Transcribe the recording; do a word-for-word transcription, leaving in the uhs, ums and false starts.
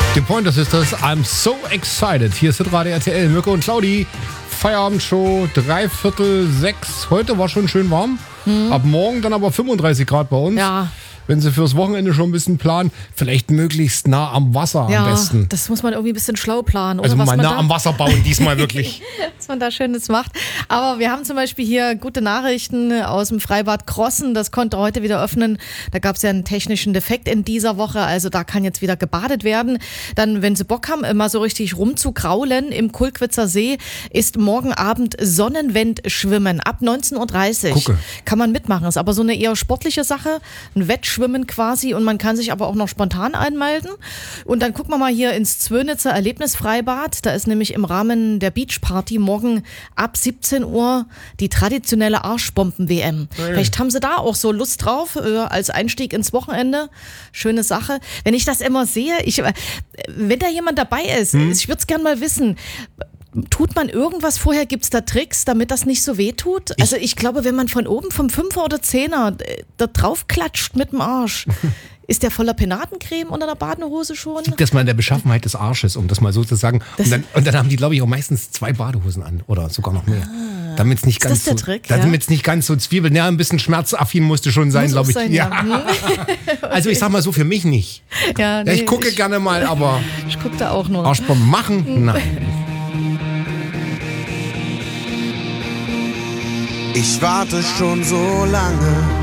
Die Pointer Sisters, I'm so excited. Hier ist Radio R T L, Mirko und Claudi. Feierabend-Show, dreiviertel sechs. Heute war schon schön warm. Hm. Ab morgen dann aber fünfunddreißig Grad bei uns. Ja. Wenn Sie fürs Wochenende schon ein bisschen planen, vielleicht möglichst nah am Wasser ja, am besten. Das muss man irgendwie ein bisschen schlau planen. Oder also was mal man nah da, am Wasser bauen, diesmal wirklich. was man da Schönes macht. Aber wir haben zum Beispiel hier gute Nachrichten aus dem Freibad Krossen. Das konnte heute wieder öffnen. Da gab es ja einen technischen Defekt in dieser Woche. Also da kann jetzt wieder gebadet werden. Dann, wenn Sie Bock haben, mal so richtig rumzukraulen im Kulkwitzer See, ist morgen Abend Sonnenwendschwimmen ab neunzehn Uhr dreißig. Gucke. Kann man mitmachen. Ist aber so eine eher sportliche Sache. Ein Wettschwimmen quasi. Und man kann sich aber auch noch spontan einmelden. Und dann gucken wir mal hier ins Zwönitzer Erlebnisfreibad. Da ist nämlich im Rahmen der Beachparty morgen ab siebzehn Uhr die traditionelle Arschbomben-W M. Hey. Vielleicht haben Sie da auch so Lust drauf, äh, als Einstieg ins Wochenende. Schöne Sache. Wenn ich das immer sehe, ich, äh, wenn da jemand dabei ist, hm? ich würde es gerne mal wissen, tut man irgendwas vorher? Gibt es da Tricks, damit das nicht so weh tut? Also ich glaube, wenn man von oben vom Fünfer oder Zehner äh, da drauf klatscht mit dem Arsch, ist der voller Penatencreme unter der Badehose schon? Liegt das mal in der Beschaffenheit des Arsches, um das mal so zu sagen. Und dann, und dann haben die, glaube ich, auch meistens zwei Badehosen an oder sogar noch mehr. Ah, damit es nicht ist ganz das der so, Trick? Damit es Ja? nicht ganz so zwiebeln. Ja, ein bisschen schmerzaffin musste schon sein, glaube ich. Sein, ja. ja. Also ich sag mal so, für mich nicht. Ja, nee, ja, ich gucke ich, gerne mal, aber ich gucke da auch nur. Arschbomben machen? Nein. Ich warte schon so lange